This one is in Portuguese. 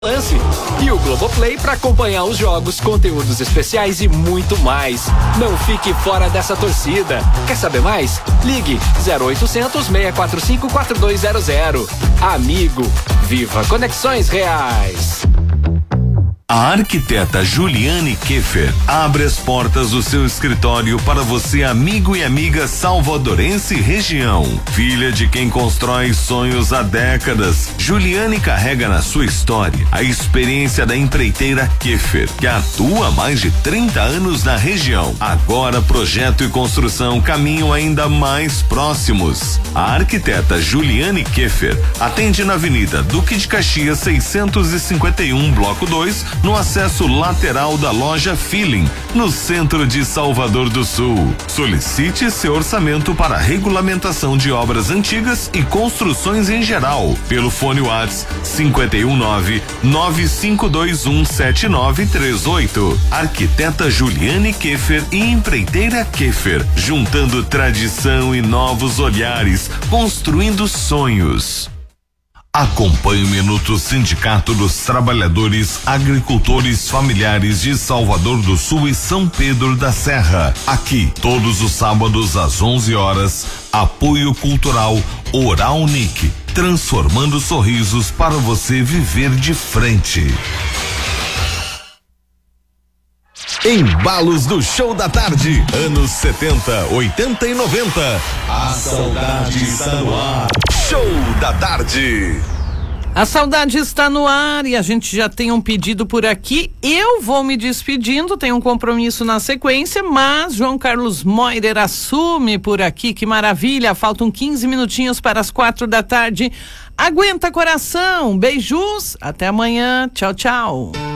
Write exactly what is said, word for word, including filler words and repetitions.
Lance e o Globoplay para acompanhar os jogos, conteúdos especiais e muito mais. Não fique fora dessa torcida. Quer saber mais? Ligue zero oitocentos, seis quatro cinco, quatro dois zero zero. Amigo, viva Conexões Reais. A arquiteta Juliane Keffer abre as portas do seu escritório para você, amigo e amiga salvadorense e região. Filha de quem constrói sonhos há décadas, Juliane carrega na sua história a experiência da empreiteira Keffer, que atua há mais de trinta anos na região. Agora, projeto e construção caminham ainda mais próximos. A arquiteta Juliane Keffer atende na Avenida Duque de Caxias seiscentos e cinquenta e um, Bloco dois, no acesso lateral da loja Feeling, no centro de Salvador do Sul. Solicite seu orçamento para regulamentação de obras antigas e construções em geral, pelo fone WhatsApp cinquenta e um nove, nove cinco dois um, sete nove três oito. Arquiteta Juliane Keffer e empreiteira Keffer, juntando tradição e novos olhares, construindo sonhos. Acompanhe o Minuto Sindicato dos Trabalhadores Agricultores Familiares de Salvador do Sul e São Pedro da Serra. Aqui, todos os sábados às onze horas, apoio cultural Oral Unique, transformando sorrisos para você viver de frente. Embalos do Show da Tarde, anos setenta, oitenta e noventa. A saudade está no ar. Show da Tarde. A saudade está no ar e a gente já tem um pedido por aqui. Eu vou me despedindo, tenho um compromisso na sequência, mas João Carlos Moirer assume por aqui. Que maravilha, faltam quinze minutinhos para as quatro da tarde. Aguenta, coração, beijos, até amanhã, tchau, tchau.